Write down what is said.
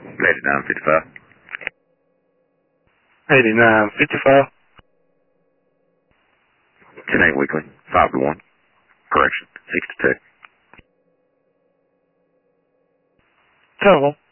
8955. 8955. 10-8 weekly. 5 to 1. Correction. 6 to 2. Total.